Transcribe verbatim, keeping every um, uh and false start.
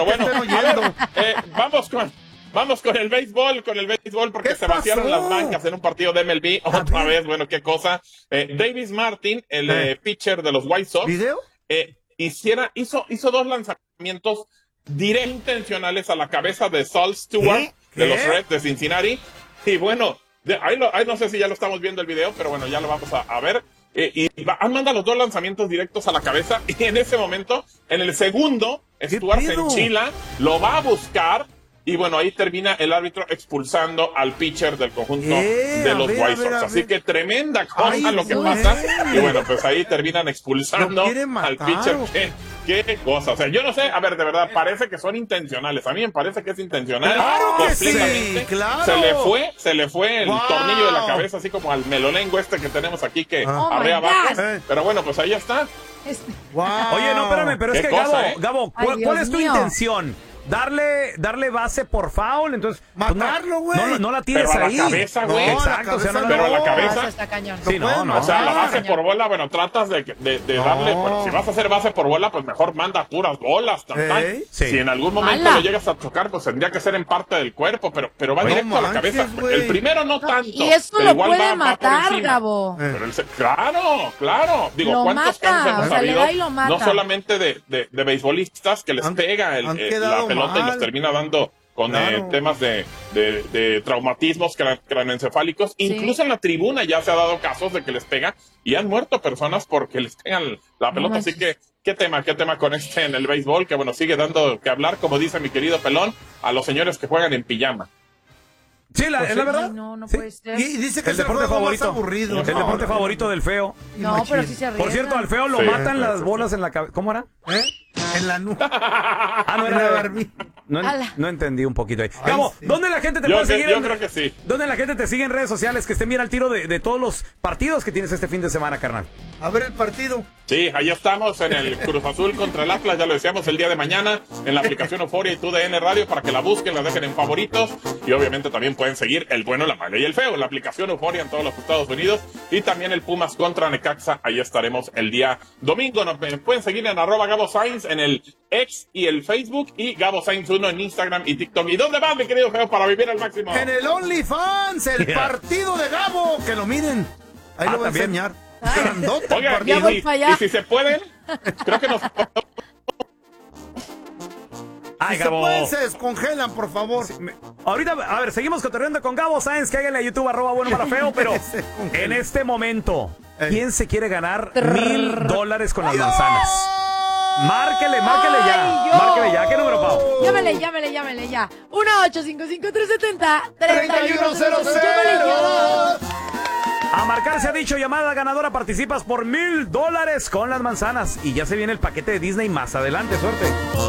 bueno, a ver, eh, vamos con... Vamos con el béisbol, con el béisbol, porque se vaciaron las bancas en un partido de M L B. Otra vez, bueno, qué cosa. Eh, Davis Martin, el eh. Eh, pitcher de los White Sox, ¿Video? Eh, hiciera, hizo, hizo dos lanzamientos directos intencionales a la cabeza de Saul Stewart, ¿Qué? ¿Qué? de los Reds de Cincinnati. Y bueno, de, ahí, lo, ahí no sé si ya lo estamos viendo el video, pero bueno, ya lo vamos a, a ver. Eh, y va, manda los dos lanzamientos directos a la cabeza. Y en ese momento, en el segundo, Stewart se enchila, lo va a buscar. Y bueno, ahí termina el árbitro expulsando al pitcher del conjunto eh, de los ver, White Sox. Así que tremenda cosa Ay, lo que no pasa. Es. Y bueno, pues ahí terminan expulsando al pitcher. ¿Qué, qué cosa? O sea, yo no sé, a ver, de verdad, parece que son intencionales. A mí me parece que es intencional. ¡Claro que sí! ¡Claro! Se le fue, se le fue el wow. tornillo de la cabeza, así como al melolengo este que tenemos aquí que oh arrea abajo. Eh. Pero bueno, pues ahí está. Wow. Oye, no, espérame, pero es que cosa, Gabo, eh? Gabo, ¿cuál, Ay, ¿cuál es tu mío. intención? Darle, darle base por foul, entonces matarlo, güey. Pues no, no, no la tires pero a ahí. la cabeza, güey. No, exacto, o sea, no, pero a la cabeza. Eso está cañón. Sí, no, no. O sea, la base cañón. por bola, bueno, tratas de, de, de no. darle, bueno, si vas a hacer base por bola, pues mejor manda puras bolas. Tan, tan. Sí. Si en algún momento ¡Hala! lo llegas a chocar, pues tendría que ser en parte del cuerpo, pero, pero va No directo manches, a la cabeza. Wey. El primero no tanto. Y eso pero lo igual puede va, matar, va por Gabo. Eh. Pero el, claro, claro. Digo, Lo ¿cuántos mata, casos hemos o sea, le sabido? da y lo mata. No solamente de, de, de beisbolistas que les Han- pega el, han eh, quedado la pelota mal. y los termina dando con Claro. eh, temas de, de, de traumatismos cra- craneoencefálicos. Sí. Incluso en la tribuna ya se ha dado casos de que les pega y han muerto personas porque les pegan la pelota. No Así que, ¿qué tema? ¿Qué tema con este en el béisbol? Que bueno, sigue dando que hablar, como dice mi querido Pelón, a los señores que juegan en pijama. Sí, la, Pues es la sí. verdad. Ay, no, no Sí. puede ser. Y dice que El es el deporte juego favorito. más aburrido. El No, deporte no, favorito del feo. No, pero sí se arriesga. Por cierto, al feo lo Sí. matan las bolas en la cabeza. ¿Cómo era? ¿Eh? En la nuca. Ah, no En la era. barbilla. No, Ala. no entendí un poquito ahí. Ay, Gabo, sí. ¿dónde la gente te Yo, puede que- seguir? yo en- creo que sí. ¿Dónde la gente te sigue en redes sociales? Que estén bien al tiro de, de todos los partidos que tienes este fin de semana, carnal. A ver el partido. Sí, ahí estamos en el Cruz Azul contra el Atlas, ya lo decíamos el día de mañana, en la aplicación Euforia y Tu D N Radio para que la busquen, la dejen en favoritos y obviamente también pueden seguir el bueno, la mala y el feo en la aplicación Euforia en todos los Estados Unidos y también el Pumas contra Necaxa, ahí estaremos el día domingo. Nos pueden seguir en arroba Gabo Sainz en el X y el Facebook y Gabo Sainz uno en Instagram y TikTok. ¿Y dónde vas, mi querido feo, para vivir al máximo? En el OnlyFans, el partido de Gabo. Que lo miren. Ahí Ah, lo voy a también. enseñar. Grandote el Oiga, partido. Ya voy y, para si, allá. y si se pueden, creo que nos... Ay, Si se Gabo. pueden, se descongelan, por favor. Me- Ahorita, a ver, seguimos cotorreando con Gabo Sáenz, que háganle a YouTube, arroba bueno para feo, pero Se congela. en este momento, Ey. ¿quién se quiere ganar mil dólares con las manzanas? Márquele, márquele ya, Ay, yo. márquele ya. ¿Qué número, Pau? Llámele, llámele, llámele ya. uno ocho cinco cinco tres siete cero tres uno cero cero. Llámele ya. A marcar se ha dicho llamada ganadora, participas por mil dólares con las manzanas. Y ya se viene el paquete de Disney más adelante, suerte.